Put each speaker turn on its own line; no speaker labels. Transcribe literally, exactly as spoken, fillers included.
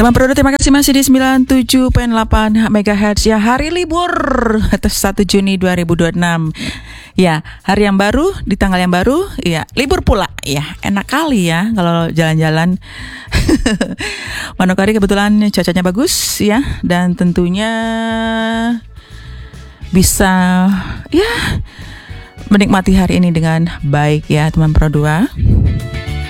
Teman Pro, terima kasih masih di sembilan puluh tujuh koma delapan megahertz ya. Hari libur satu Juni dua ribu dua puluh enam. Ya, hari yang baru di tanggal yang baru, ya, libur pula. Ya, enak kali ya kalau jalan-jalan. Manokwari kebetulan cuacanya bagus ya, dan tentunya bisa ya menikmati hari ini dengan baik ya teman Pro dua.